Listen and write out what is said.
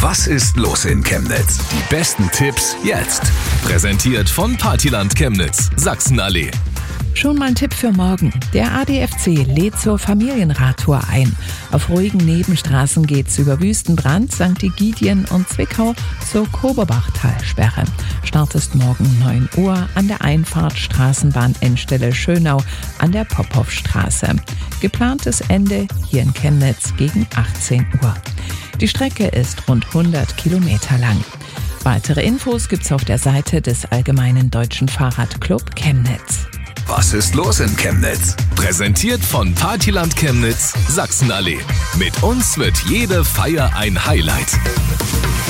Was ist los in Chemnitz? Die besten Tipps jetzt. Präsentiert von Partyland Chemnitz, Sachsenallee. Schon mal ein Tipp für morgen. Der ADFC lädt zur Familienradtour ein. Auf ruhigen Nebenstraßen geht's über Wüstenbrand, St. Egidien und Zwickau zur Koberbachtalsperre. Start ist morgen 9 Uhr an der Einfahrt Straßenbahn-Endstelle Schönau an der Popowstraße. Geplantes Ende hier in Chemnitz gegen 18 Uhr. Die Strecke ist rund 100 Kilometer lang. Weitere Infos gibt's auf der Seite des Allgemeinen Deutschen Fahrradclub Chemnitz. Was ist los in Chemnitz? Präsentiert von Partyland Chemnitz, Sachsenallee. Mit uns wird jede Feier ein Highlight.